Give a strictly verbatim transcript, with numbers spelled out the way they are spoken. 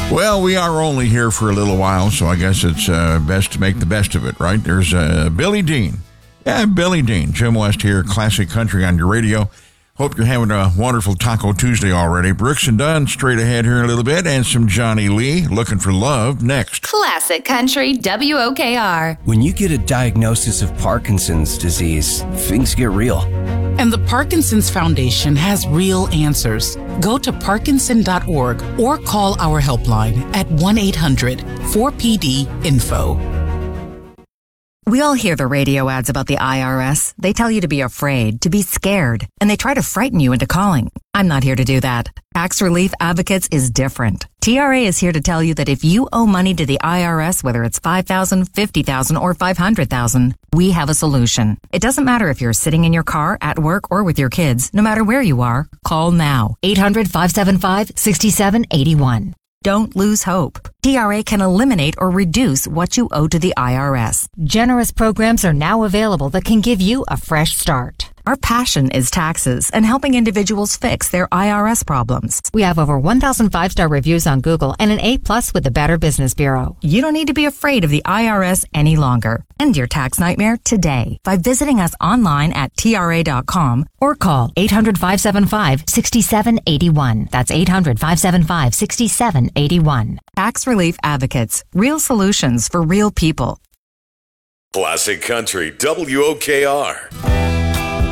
Well, we are only here for a little while, so I guess it's uh, best to make the best of it, right? There's uh, Billy Dean. Yeah, Billy Dean. Jim West here, Classic Country on your radio. Hope you're having a wonderful Taco Tuesday already. Brooks and Dunn straight ahead here in a little bit, and some Johnny Lee, Looking for Love, next. Classic Country, W O K R. When you get a diagnosis of Parkinson's disease, things get real. And the Parkinson's Foundation has real answers. Go to parkinson dot org or call our helpline at one eight hundred four P D info. We all hear the radio ads about the I R S. They tell you to be afraid, to be scared, and they try to frighten you into calling. I'm not here to do that. Tax Relief Advocates is different. T R A is here to tell you that if you owe money to the I R S, whether it's five thousand dollars, fifty thousand dollars, or five hundred thousand dollars, we have a solution. It doesn't matter if you're sitting in your car, at work, or with your kids. No matter where you are, call now. eight hundred, five seven five, six seven eight one. Don't lose hope. T R A can eliminate or reduce what you owe to the I R S. Generous programs are now available that can give you a fresh start. Our passion is taxes and helping individuals fix their I R S problems. We have over one thousand five-star reviews on Google and an A plus with the Better Business Bureau. You don't need to be afraid of the I R S any longer. End your tax nightmare today by visiting us online at T R A dot com or call eight hundred, five seven five, six seven eight one. That's eight hundred, five seven five, six seven eight one. Tax Relief Advocates. Real solutions for real people. Classic Country, W O K R.